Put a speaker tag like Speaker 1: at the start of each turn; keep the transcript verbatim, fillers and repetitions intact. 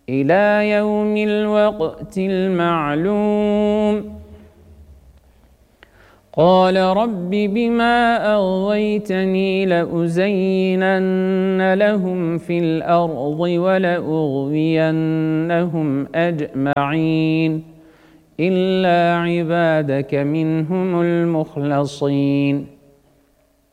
Speaker 1: إلى يوم الوقت المعلوم. قال رب بما أغويتني لأزينن لهم في الأرض ولأغوينهم أجمعين إلا عبادك منهم المخلصين.